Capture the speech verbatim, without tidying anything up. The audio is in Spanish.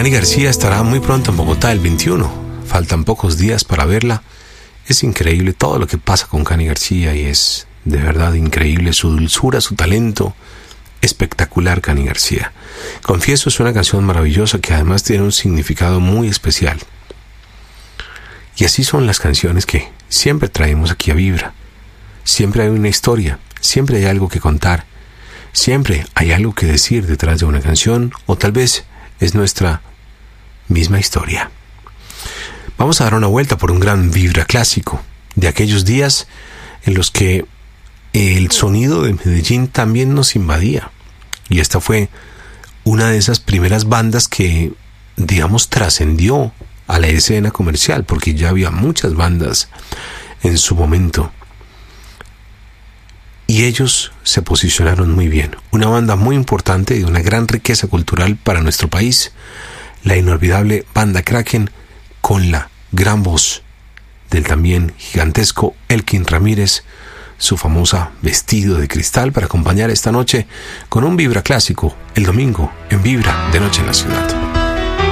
Cani García estará muy pronto en Bogotá el veintiuno. Faltan pocos días para verla. Es increíble todo lo que pasa con Cani García y es de verdad increíble su dulzura, su talento. Espectacular Cani García. Confieso, es una canción maravillosa que además tiene un significado muy especial. Y así son las canciones que siempre traemos aquí a Vibra. Siempre hay una historia, siempre hay algo que contar, siempre hay algo que decir detrás de una canción, o tal vez es nuestra misma historia. Vamos a dar una vuelta por un gran Vibra clásico, de aquellos días en los que el sonido de Medellín también nos invadía. Y esta fue una de esas primeras bandas que, digamos, trascendió a la escena comercial, porque ya había muchas bandas en su momento. Y ellos se posicionaron muy bien. Una banda muy importante y de una gran riqueza cultural para nuestro país. La inolvidable Banda Kraken, con la gran voz del también gigantesco Elkin Ramírez, su famosa Vestido de Cristal, para acompañar esta noche con un Vibra clásico el domingo en Vibra de Noche en la Ciudad.